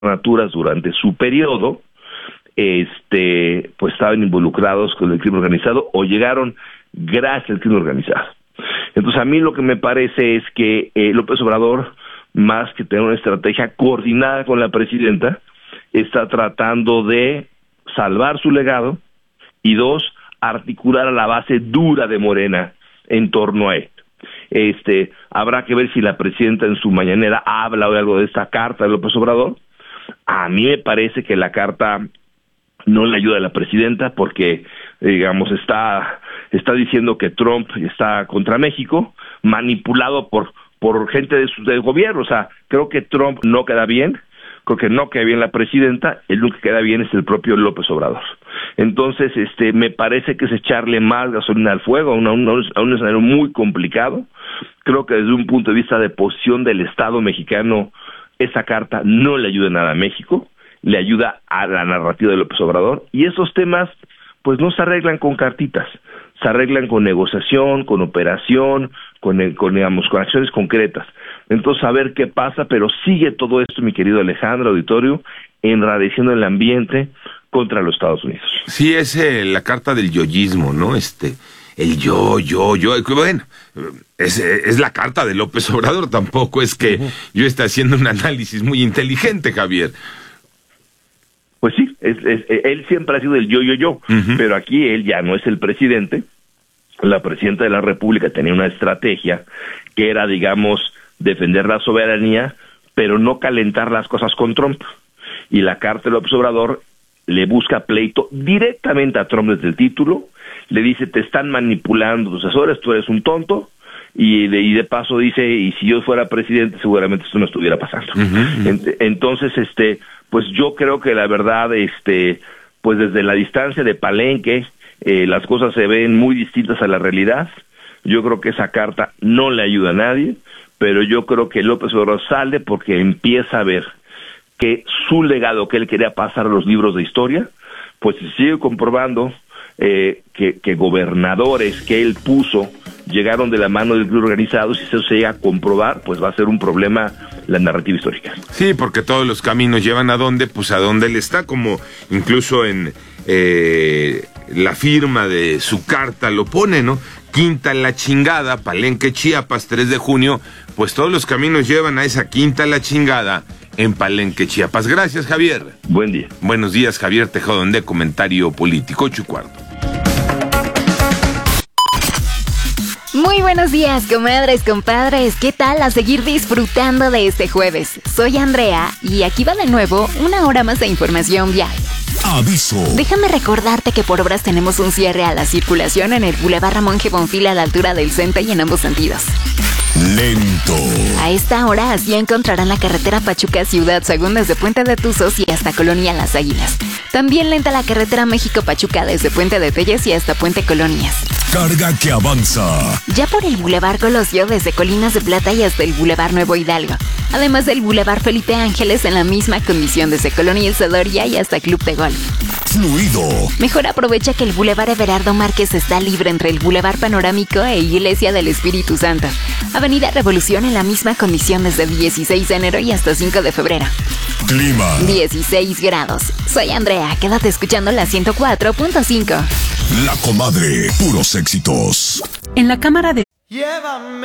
gubernaturas durante su periodo, pues estaban involucrados con el crimen organizado o llegaron gracias al crimen organizado. Entonces a mí lo que me parece es que López Obrador, más que tener una estrategia coordinada con la presidenta, está tratando de salvar su legado y dos, articular a la base dura de Morena en torno a él. Habrá que ver si la presidenta en su mañanera habla o algo de esta carta de López Obrador. A mí me parece que la carta no le ayuda a la presidenta porque, digamos, está diciendo que Trump está contra México, manipulado por gente del gobierno. O sea, creo que Trump no queda bien, creo que no queda bien la presidenta, el único que queda bien es el propio López Obrador. Entonces, me parece que es echarle más gasolina al fuego a un escenario muy complicado. Creo que desde un punto de vista de posición del Estado mexicano, esa carta no le ayuda nada a México, le ayuda a la narrativa de López Obrador, y esos temas pues no se arreglan con cartitas, se arreglan con negociación, con operación, con acciones concretas. Entonces, a ver qué pasa, pero sigue todo esto, mi querido Alejandro, auditorio, enrareciendo el ambiente contra los Estados Unidos. Sí, es la carta del yoyismo, ¿no? El yo, bueno, es la carta de López Obrador, tampoco es que yo esté haciendo un análisis muy inteligente, Javier. Pues sí, él siempre ha sido el yo, pero aquí él ya no es el presidente. La presidenta de la República tenía una estrategia que era, digamos, defender la soberanía, pero no calentar las cosas con Trump. Y la carta de López Obrador le busca pleito directamente a Trump desde el título, le dice, te están manipulando tus asesores, tú eres un tonto, y de paso dice, y si yo fuera presidente seguramente esto no estuviera pasando. Entonces, pues yo creo que la verdad, pues desde la distancia de Palenque, las cosas se ven muy distintas a la realidad. Yo creo que esa carta no le ayuda a nadie, pero yo creo que López Obrador sale porque empieza a ver que su legado que él quería pasar a los libros de historia, pues se sigue comprobando que gobernadores que él puso llegaron de la mano del crimen organizado. Si eso se llega a comprobar, pues va a ser un problema la narrativa histórica. Sí, porque todos los caminos llevan a dónde, pues a dónde él está, como incluso en la firma de su carta lo pone, ¿no? Quinta la chingada, Palenque, Chiapas, 3 de junio, pues todos los caminos llevan a esa quinta la chingada en Palenque, Chiapas. Gracias, Javier. Buen día. Buenos días, Javier Tejadón, de Comentario Político, 8:15. Muy buenos días, comadres, compadres. ¿Qué tal? A seguir disfrutando de este jueves. Soy Andrea y aquí va de nuevo una hora más de información vial. Aviso. Déjame recordarte que por obras tenemos un cierre a la circulación en el Boulevard Ramón G. Bonfil a la altura del CENTE y en ambos sentidos. Lento. A esta hora así encontrarán la carretera Pachuca Ciudad Sagún desde Puente de Tuzos y hasta Colonia Las Águilas. También lenta la carretera México-Pachuca desde Puente de Telles y hasta Puente Colonias. Carga que avanza. Ya por el Boulevard Colosio desde Colinas de Plata y hasta el Boulevard Nuevo Hidalgo. Además del Boulevard Felipe Ángeles en la misma condición desde Colonia El Sadoria y hasta Club de Golf. Fluido. Mejor aprovecha que el Boulevard Everardo Márquez está libre entre el Boulevard Panorámico e Iglesia del Espíritu Santo. Avenida Revolución en la misma condición desde el 16 de enero y hasta 5 de febrero. Clima. 16 grados. Soy Andrea, quédate escuchando la 104.5. La Comadre, puros éxitos. En la Cámara de